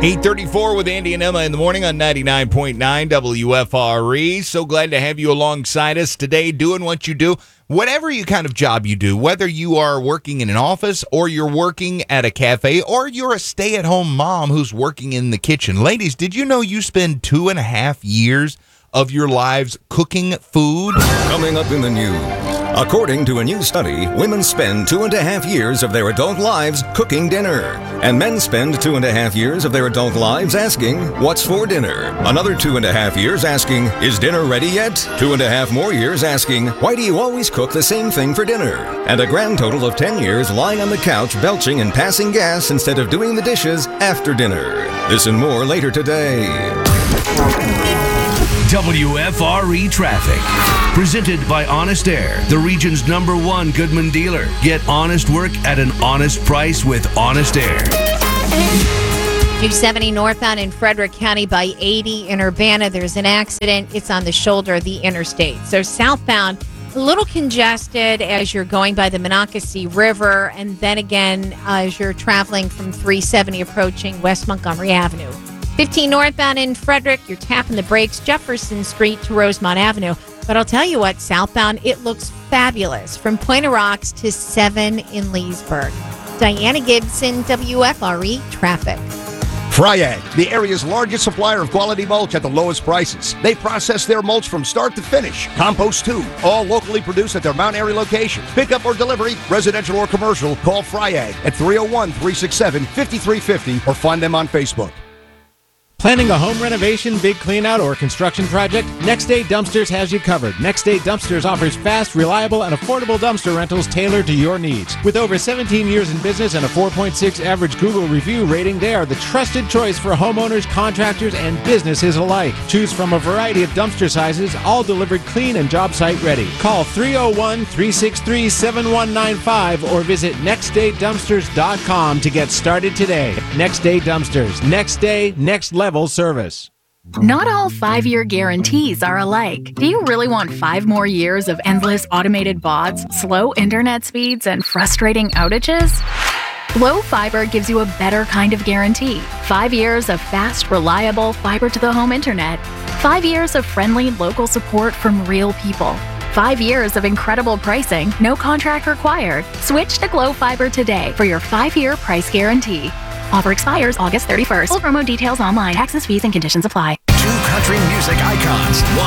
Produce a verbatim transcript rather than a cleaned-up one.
eight thirty-four with Andy and Emma in the morning on ninety-nine point nine W F R E. So glad to have you alongside us today doing what you do. Whatever you kind of job you do, whether you are working in an office or you're working at a cafe or you're a stay-at-home mom who's working in the kitchen. Ladies, did you know you spend two and a half years of your lives cooking food? Coming up in the news. According to a new study, women spend two and a half years of their adult lives cooking dinner. And men spend two and a half years of their adult lives asking, what's for dinner? Another two and a half years asking, is dinner ready yet? Two and a half more years asking, why do you always cook the same thing for dinner? And a grand total of ten years lying on the couch belching and passing gas instead of doing the dishes after dinner. This and more later today. W F R E Traffic. Presented by Honest Air, the region's number one Goodman dealer. Get honest work at an honest price with Honest Air. two seventy northbound in Frederick County by eighty in Urbana. There's an accident. It's on the shoulder of the interstate. So southbound, a little congested as you're going by the Monocacy River, and then again as you're traveling from three seventy approaching West Montgomery Avenue. fifteen northbound in Frederick, you're tapping the brakes, Jefferson Street to Rosemont Avenue. But I'll tell you what, southbound, it looks fabulous from Point of Rocks to seven in Leesburg. Diana Gibson, W F R E Traffic. Fryag, the area's largest supplier of quality mulch at the lowest prices. They process their mulch from start to finish. Compost too, all locally produced at their Mount Airy location. Pickup or delivery, residential or commercial, call Fryag at three oh one, three six seven, five three five oh or find them on Facebook. Planning a home renovation, big cleanout, or construction project? Next Day Dumpsters has you covered. Next Day Dumpsters offers fast, reliable, and affordable dumpster rentals tailored to your needs. With over seventeen years in business and a four point six average Google review rating, they are the trusted choice for homeowners, contractors, and businesses alike. Choose from a variety of dumpster sizes, all delivered clean and job site ready. Call three oh one, three six three, seven one nine five or visit next day dumpsters dot com to get started today. Next Day Dumpsters. Next day, next level service. Not all five-year guarantees are alike. Do you really want five more years of endless automated bots, slow internet speeds, and frustrating outages? Glow Fiber gives you a better kind of guarantee. Five years of fast, reliable fiber-to-the-home internet. Five years of friendly local support from real people. Five years of incredible pricing, no contract required. Switch to Glow Fiber today for your five-year price guarantee. Offer expires August thirty-first. Full promo details online. Taxes, fees, and conditions apply. Two country music icons.